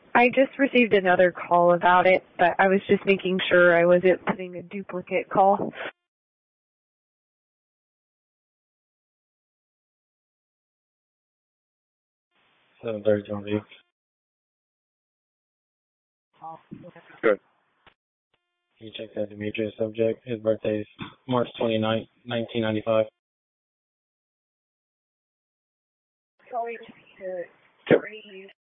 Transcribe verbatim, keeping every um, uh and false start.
I just received another call about it, but I was just making sure I wasn't putting a duplicate call. seven thirty John View. Good. You check that Demetrius subject. His birthday is March twenty-ninth, nineteen ninety-five. Sorry to raise